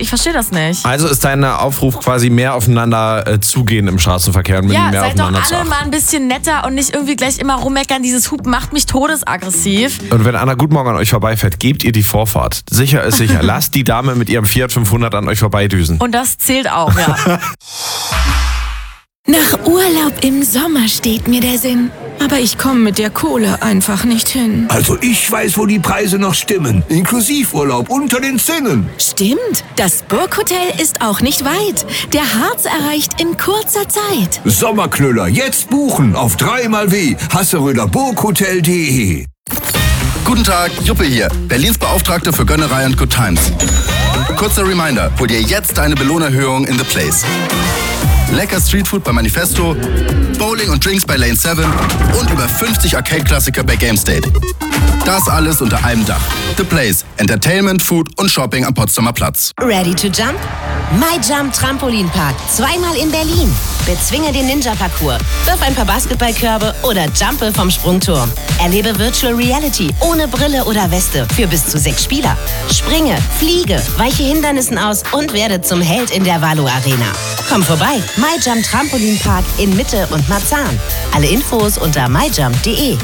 Ich verstehe das nicht. Also ist dein Aufruf quasi mehr aufeinander zugehen im Straßenverkehr und mit mehr seid doch aufeinander alle mal ein bisschen netter und nicht irgendwie gleich immer rummeckern. Dieses Hupen macht mich todesaggressiv. Und wenn Anna Gutmorgen an euch vorbeifährt, gebt ihr die Vorfahrt. Sicher ist sicher. Lasst die Dame mit ihrem Fiat 500 an euch vorbeidüsen. Und das zählt auch, ja. Nach Urlaub im Sommer steht mir der Sinn. Aber ich komme mit der Kohle einfach nicht hin. Also ich weiß, wo die Preise noch stimmen. Inklusivurlaub unter den Zinnen. Stimmt, das Burghotel ist auch nicht weit. Der Harz erreicht in kurzer Zeit. Sommerknüller, jetzt buchen auf 3xW hasseröderburghotel.de. Guten Tag, Juppe hier, Berlins Beauftragte für Gönnerei und Good Times. Kurzer Reminder, hol dir jetzt deine Belohnerhöhung in The Place. Lecker Streetfood bei Manifesto, Bowling und Drinks bei Lane 7 und über 50 Arcade-Klassiker bei GameState. Das alles unter einem Dach. The Place. Entertainment, Food und Shopping am Potsdamer Platz. Ready to jump? MyJump Trampolinpark. 2-mal in Berlin. Bezwinge den Ninja-Parcours. Wirf ein paar Basketballkörbe oder jumpe vom Sprungturm. Erlebe Virtual Reality ohne Brille oder Weste für bis zu 6 Spieler. Springe, fliege, weiche Hindernissen aus und werde zum Held in der Valo Arena. Komm vorbei. MyJump Trampolinpark in Mitte und Marzahn. Alle Infos unter myjump.de.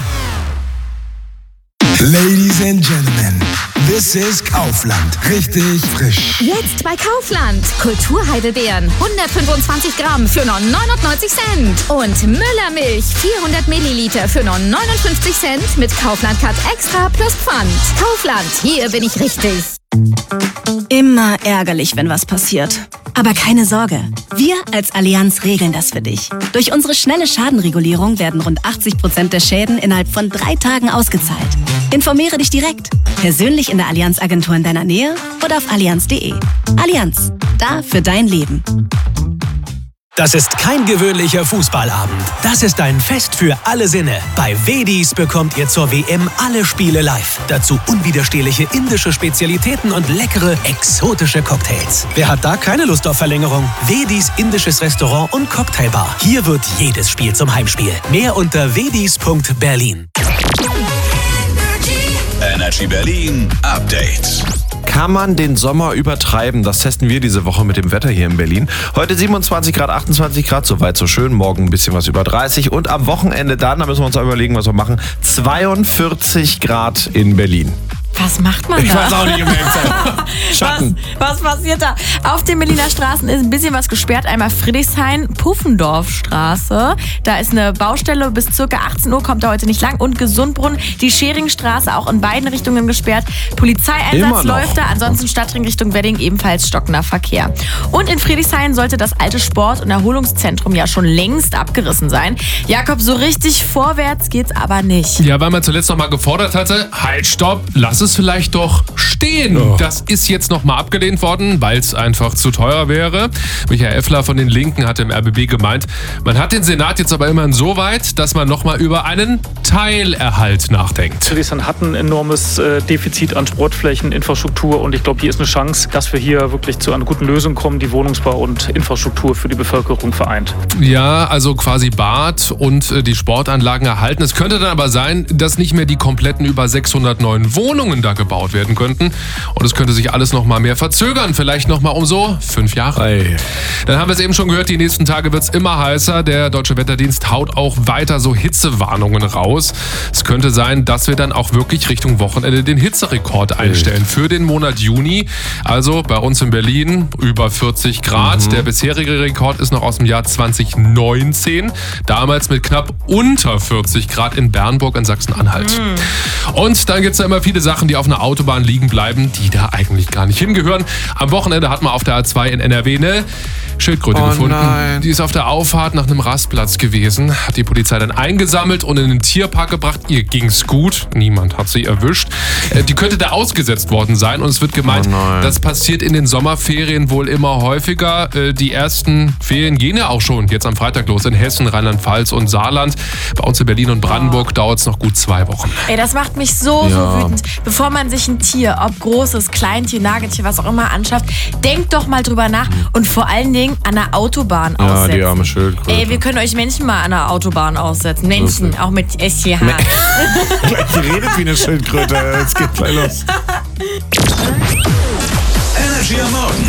Ladies and Gentlemen, this is Kaufland. Richtig frisch. Jetzt bei Kaufland. Kulturheidelbeeren 125 Gramm für nur 99 Cent. Und Müllermilch 400 Milliliter für nur 59 Cent mit Kaufland Cut Extra plus Pfand. Kaufland, hier bin ich richtig. Immer ärgerlich, wenn was passiert. Aber keine Sorge, wir als Allianz regeln das für dich. Durch unsere schnelle Schadenregulierung werden rund 80% der Schäden innerhalb von 3 Tagen ausgezahlt. Informiere dich direkt, persönlich in der Allianz-Agentur in deiner Nähe oder auf allianz.de. Allianz, da für dein Leben. Das ist kein gewöhnlicher Fußballabend. Das ist ein Fest für alle Sinne. Bei Wedis bekommt ihr zur WM alle Spiele live. Dazu unwiderstehliche indische Spezialitäten und leckere, exotische Cocktails. Wer hat da keine Lust auf Verlängerung? Wedis indisches Restaurant und Cocktailbar. Hier wird jedes Spiel zum Heimspiel. Mehr unter wedis.berlin. Energy Berlin Update. Kann man den Sommer übertreiben? Das testen wir diese Woche mit dem Wetter hier in Berlin. Heute 27 Grad, 28 Grad, soweit so schön. Morgen ein bisschen was über 30. Und am Wochenende dann, da müssen wir uns überlegen, was wir machen, 42 Grad in Berlin. Was macht man da? Ich weiß auch nicht, im Schatten. Was passiert da? Auf den Berliner Straßen ist ein bisschen was gesperrt. Einmal Friedrichshain-Puffendorfstraße. Da ist eine Baustelle. Bis ca. 18 Uhr kommt da heute nicht lang. Und Gesundbrunnen, die Scheringstraße auch in beiden Richtungen gesperrt. Polizeieinsatz läuft da. Ansonsten Stadtring Richtung Wedding ebenfalls stockender Verkehr. Und in Friedrichshain sollte das alte Sport- und Erholungszentrum ja schon längst abgerissen sein. Jakob, so richtig vorwärts geht's aber nicht. Ja, weil man zuletzt noch mal gefordert hatte, halt, stopp, lass es vielleicht doch stehen. Oh. Das ist jetzt nochmal abgelehnt worden, weil es einfach zu teuer wäre. Michael Effler von den Linken hat im RBB gemeint, man hat den Senat jetzt aber immerhin so weit, dass man nochmal über einen Teilerhalt nachdenkt. Friedrichshain hat ein enormes Defizit an Sportflächen, Infrastruktur und ich glaube, hier ist eine Chance, dass wir hier wirklich zu einer guten Lösung kommen, die Wohnungsbau und Infrastruktur für die Bevölkerung vereint. Ja, also quasi Bad und die Sportanlagen erhalten. Es könnte dann aber sein, dass nicht mehr die kompletten über 600 neuen Wohnungen da gebaut werden könnten. Und es könnte sich alles noch mal mehr verzögern. Vielleicht noch mal um so 5 Jahre. Ei. Dann haben wir es eben schon gehört, die nächsten Tage wird es immer heißer. Der Deutsche Wetterdienst haut auch weiter so Hitzewarnungen raus. Es könnte sein, dass wir dann auch wirklich Richtung Wochenende den Hitzerekord einstellen für den Monat Juni. Also bei uns in Berlin über 40 Grad. Der bisherige Rekord ist noch aus dem Jahr 2019. Damals mit knapp unter 40 Grad in Bernburg in Sachsen-Anhalt. Und dann gibt es da immer viele Sachen, die auf einer Autobahn liegen bleiben, die da eigentlich gar nicht hingehören. Am Wochenende hat man auf der A2 in NRW eine Schildkröte gefunden. Nein. Die ist auf der Auffahrt nach einem Rastplatz gewesen. Hat die Polizei dann eingesammelt und in den Tierpark gebracht. Ihr ging's gut. Niemand hat sie erwischt. Die könnte da ausgesetzt worden sein. Und es wird gemeint, das passiert in den Sommerferien wohl immer häufiger. Die ersten Ferien gehen ja auch schon jetzt am Freitag los in Hessen, Rheinland-Pfalz und Saarland. Bei uns in Berlin und Brandenburg dauert es noch gut 2 Wochen. Ey, das macht mich so wütend. Bevor man sich ein Tier, ob großes, Kleintier, Nagetier, was auch immer anschafft, denkt doch mal drüber nach und vor allen Dingen an der Autobahn aussetzen. Ja, die arme Schildkröte. Ey, wir können euch Menschen mal an der Autobahn aussetzen. Menschen, auch mit SCH. Die redet wie eine Schildkröte. Jetzt geht's gleich los. Energy am Morgen